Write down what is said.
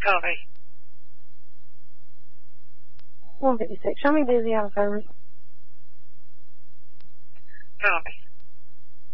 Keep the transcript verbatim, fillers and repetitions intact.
Copy. one fifty-six. Show me busy out of service. Copy.